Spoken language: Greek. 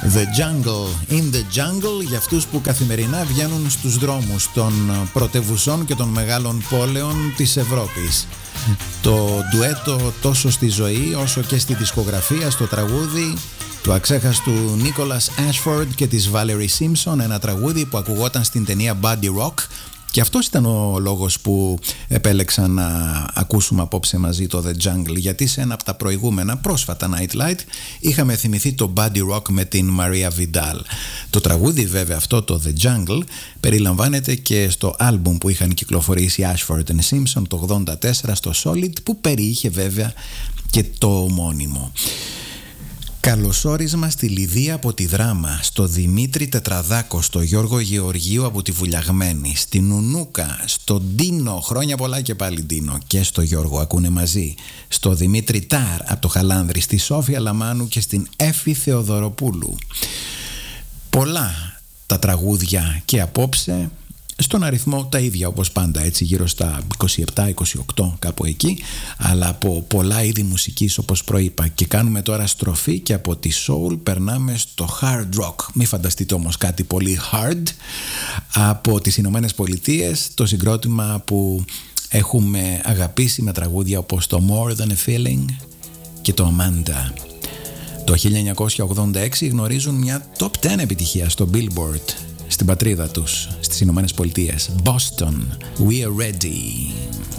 The Jungle, In the Jungle, για αυτούς που καθημερινά βγαίνουν στους δρόμους των πρωτευουσών και των μεγάλων πόλεων της Ευρώπης. Το ντουέτο τόσο στη ζωή όσο και στη δισκογραφία, στο τραγούδι του αξέχαστου Nicholas Ashford και της Valerie Simpson, ένα τραγούδι που ακουγόταν στην ταινία Buddy Rock. Και αυτός ήταν ο λόγος που επέλεξα να ακούσουμε απόψε μαζί το The Jungle, γιατί σε ένα από τα προηγούμενα πρόσφατα Night Light είχαμε θυμηθεί το Buddy Rock με την Maria Vidal. Το τραγούδι βέβαια αυτό, το The Jungle, περιλαμβάνεται και στο άλμπουμ που είχαν κυκλοφορήσει Ashford and Simpson το 84 στο Solid, που περιείχε βέβαια και το ομώνυμο. Καλωσόρισμα στη Λιδία από τη Δράμα, στο Δημήτρη Τετραδάκο, στο Γιώργο Γεωργίου από τη Βουλιαγμένη, στην Νουνούκα, στον Ντίνο, χρόνια πολλά και πάλι Ντίνο, και στο Γιώργο ακούνε μαζί, στο Δημήτρη Τάρ από το Χαλάνδρη, στη Σόφια Λαμάνου και στην Έφη Θεοδωροπούλου. Πολλά τα τραγούδια και απόψε, στον αριθμό τα ίδια όπως πάντα, έτσι γύρω στα 27-28 κάπου εκεί, αλλά από πολλά είδη μουσικής όπως προείπα. Και κάνουμε τώρα στροφή και από τη soul περνάμε στο hard rock. Μη φανταστείτε όμως κάτι πολύ hard. Από τις Ηνωμένες Πολιτείες, το συγκρότημα που έχουμε αγαπήσει με τραγούδια όπως το More Than a Feeling και το Amanda. Το 1986 γνωρίζουν μια top 10 επιτυχία στο Billboard στην πατρίδα τους, στις Ηνωμένες Πολιτείες. Boston, We Are Ready.